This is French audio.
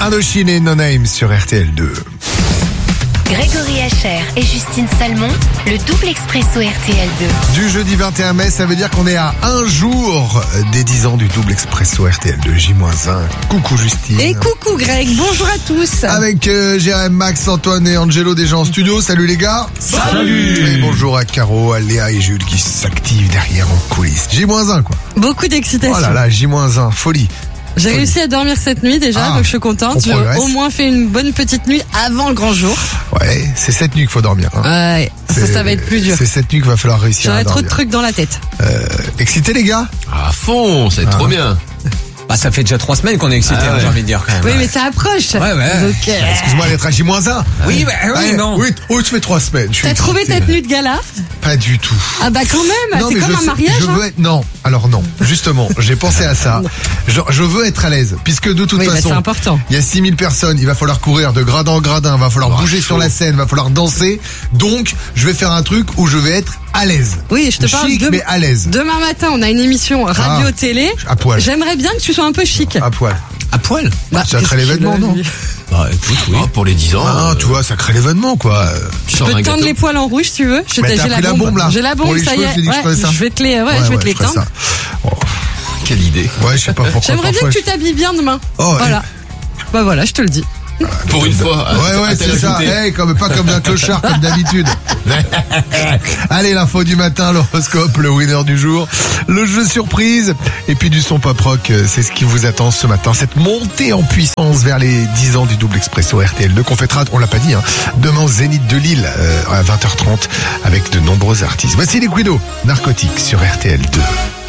Indochine et No Name sur RTL2. Grégory Hacher et Justine Salmon, le double expresso RTL2. Du jeudi 21 mai, ça veut dire qu'on est à un jour des 10 ans du double expresso RTL2 J-1. Coucou Justine. Et coucou Greg, bonjour à tous. Avec Jérém, Max, Antoine et Angelo déjà en studio. Salut les gars. Salut. Et bonjour à Caro, à Léa et Jules qui s'activent derrière en coulisses. J-1 quoi. Beaucoup d'excitation. Oh là là, J-1, folie. J'ai réussi à dormir cette nuit déjà, donc je suis contente. J'ai au moins fait une bonne petite nuit avant le grand jour. Ouais, c'est cette nuit qu'il faut dormir. Hein. Ouais, ça va être plus dur. C'est cette nuit qu'il va falloir réussir à dormir. J'aurais trop de trucs dans la tête. Excité les gars? À fond, c'est trop bien. Bah, ça fait déjà 3 semaines qu'on est excité, j'ai envie de dire quand même. Oui, mais ça approche. Ouais. Donc, Excuse-moi d'être à J-1. Oui, non. Oui, ça fait 3 semaines. T'as trouvé ta tenue de gala? Pas du tout. Ah bah quand même, Non, c'est mais comme un mariage. Je veux être... Non, alors non. Justement, j'ai pensé à ça. Je veux être à l'aise, puisque de toute façon, c'est important. il y a 6000 personnes, il va falloir courir de gradin en gradin, il va falloir bouger sur la scène, il va falloir danser. Donc, je vais faire un truc où je vais être à l'aise. Oui, je te parle chic, mais à l'aise. Demain matin, on a une émission radio-télé. À poil. J'aimerais bien que tu sois un peu chic. À poil. À poil? Ça crée l'événement, non? Bah écoute, oui. Pour les 10 ans. Ah, tu vois, ça crée l'événement, quoi. Tu Je peux te tendre les poils en rouge si tu veux. J'ai la bombe là. J'ai la bombe, Pour les ça y cheveux, est. j'ai dit que je ferais ça. Je vais te les, je vais te les ferais tendre. ça. Oh. Quelle idée. Ouais, je sais pas pourquoi. J'aimerais bien que tu t'habilles bien demain. Oh, ouais. Voilà. Bah voilà, je te le dis. Pour une fois. Ouais, c'est ça. Pas comme un clochard comme d'habitude. Allez, l'info du matin, l'horoscope, le winner du jour, le jeu surprise, et puis du son pop rock. C'est ce qui vous attend ce matin. Cette montée en puissance vers les 10 ans du double expresso RTL2 qu'on fêtera, on l'a pas dit, demain au Zénith de Lille à 20h30 avec de nombreux artistes. Voici les Quiddo, Narcotiques sur RTL2.